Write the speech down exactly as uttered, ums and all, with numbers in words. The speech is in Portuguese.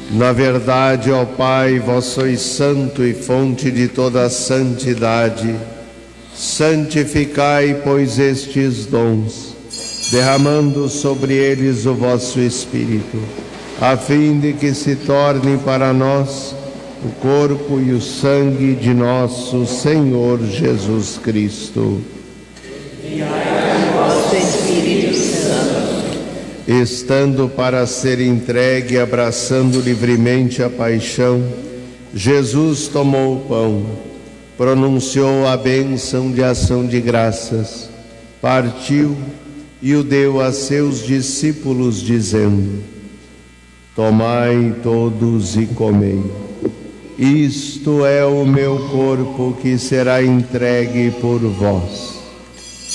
Na verdade, ó Pai, vós sois santo e fonte de toda a santidade. Santificai, pois, estes dons, derramando sobre eles o vosso Espírito, a fim de que se torne para nós o corpo e o sangue de nosso Senhor Jesus Cristo. Enviai o vosso Espírito Santo. Estando para ser entregue e abraçando livremente a paixão, Jesus tomou o pão, pronunciou a bênção de ação de graças, partiu e o deu a seus discípulos, dizendo: tomai todos e comei. Isto é o meu corpo que será entregue por vós.